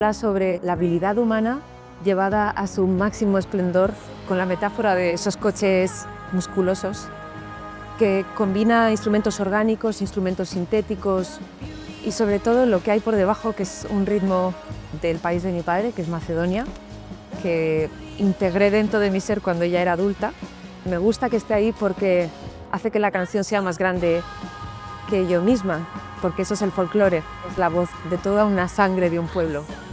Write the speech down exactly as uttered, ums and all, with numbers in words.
Habla sobre la habilidad humana llevada a su máximo esplendor con la metáfora de esos coches musculosos, que combina instrumentos orgánicos, instrumentos sintéticos y sobre todo lo que hay por debajo, que es un ritmo del país de mi padre, que es Macedonia, que integré dentro de mi ser cuando ya era adulta. Me gusta que esté ahí porque hace que la canción sea más grande que yo misma, porque eso es el folclore, es la voz de toda una sangre de un pueblo.